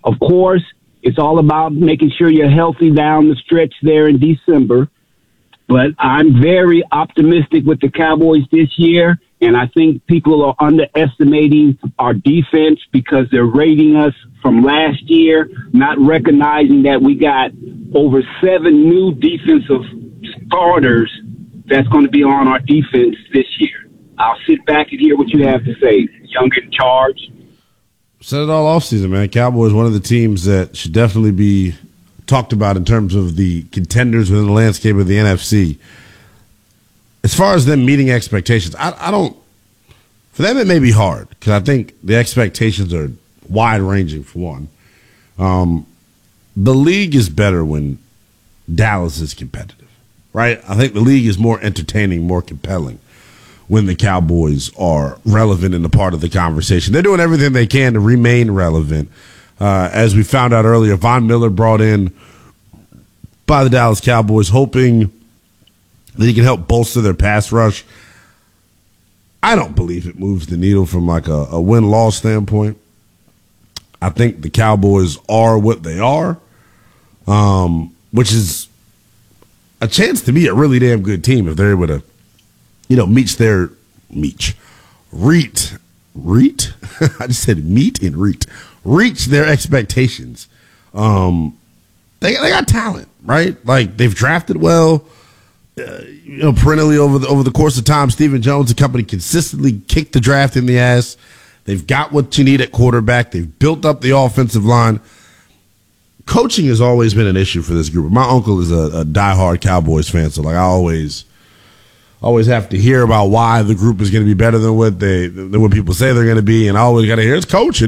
Of course, it's all about making sure you're healthy down the stretch there in December. But I'm very optimistic with the Cowboys this year, and I think people are underestimating our defense because they're rating us from last year, not recognizing that we got over 7 new defensive starters that's going to be on our defense this year. I'll sit back and hear what you have to say. Young in charge. Said it all offseason, man. Cowboys, one of the teams that should definitely be talked about in terms of the contenders within the landscape of the NFC. As far as them meeting expectations, I don't – for them it may be hard because I think the expectations are wide-ranging for one. The league is better when Dallas is competitive, right? I think the league is more entertaining, more compelling when the Cowboys are relevant in a part of the conversation. They're doing everything they can to remain relevant. As we found out earlier, Von Miller brought in by the Dallas Cowboys, hoping that he can help bolster their pass rush. I don't believe it moves the needle from like a win-loss standpoint. I think the Cowboys are what they are, which is a chance to be a really damn good team if they're able to, reach their expectations. They got talent, right? Like they've drafted well, perennially over the course of time. Stephen Jones and company consistently kicked the draft in the ass. They've got what you need at quarterback. They've built up the offensive line. Coaching has always been an issue for this group. My uncle is a diehard Cowboys fan, so like I always have to hear about why the group is going to be better than what people say they're going to be, and I always got to hear it's coaching.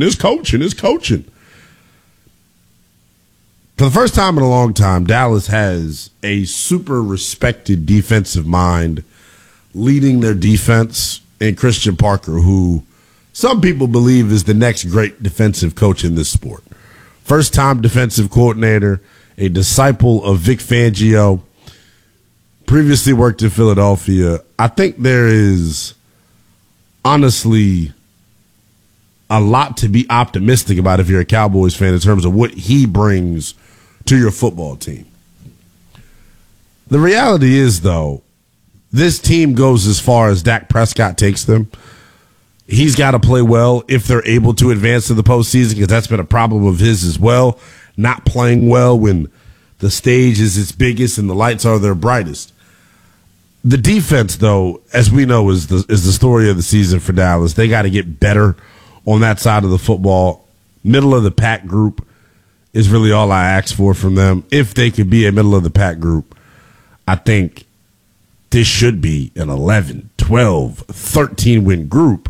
For the first time in a long time, Dallas has a super respected defensive mind leading their defense in Christian Parker, who some people believe is the next great defensive coach in this sport. First-time defensive coordinator, a disciple of Vic Fangio, previously worked in Philadelphia. I think there is honestly a lot to be optimistic about if you're a Cowboys fan in terms of what he brings to your football team. The reality is, though, this team goes as far as Dak Prescott takes them. He's got to play well if they're able to advance to the postseason, because that's been a problem of his as well, not playing well when the stage is its biggest and the lights are their brightest. The defense, though, as we know, is the story of the season for Dallas. They got to get better on that side of the football. Middle of the pack group is really all I ask for from them. If they could be a middle of the pack group, I think this should be an 11, 12, 13 win group.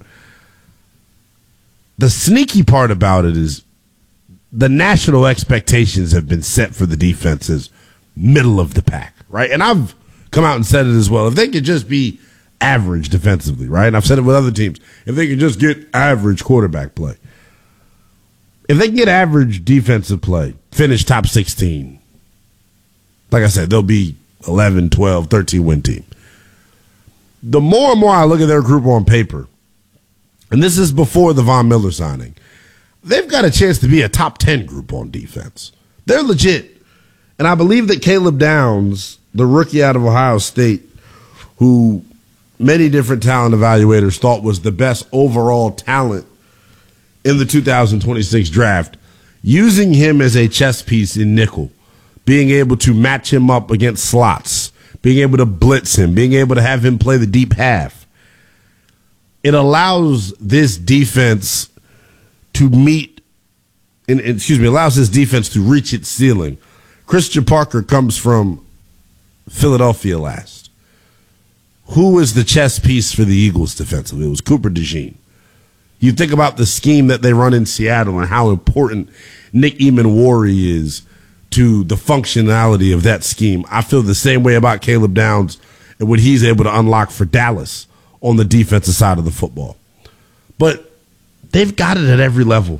The sneaky part about it is the national expectations have been set for the defense as middle of the pack, right? And I've come out and said it as well. If they could just be average defensively, right? And I've said it with other teams. If they could just get average quarterback play. If they can get average defensive play, finish top 16, like I said, they'll be 11, 12, 13 win team. The more and more I look at their group on paper, and this is before the Von Miller signing, they've got a chance to be a top 10 group on defense. They're legit. And I believe that Caleb Downs, the rookie out of Ohio State, who many different talent evaluators thought was the best overall talent in the 2026 draft, using him as a chess piece in nickel, being able to match him up against slots, being able to blitz him, being able to have him play the deep half. It allows this defense to allows this defense to reach its ceiling. Christian Parker comes from Philadelphia last. Who was the chess piece for the Eagles defensively? It was Cooper DeJean. You think about the scheme that they run in Seattle and how important Nick Eamon-Warry is to the functionality of that scheme. I feel the same way about Caleb Downs and what he's able to unlock for Dallas on the defensive side of the football. But they've got it at every level.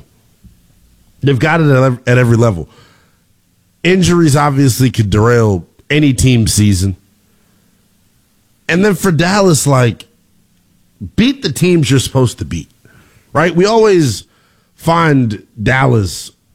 Injuries obviously could derail any team's season. And then for Dallas, beat the teams you're supposed to beat. Right? We always find Dallas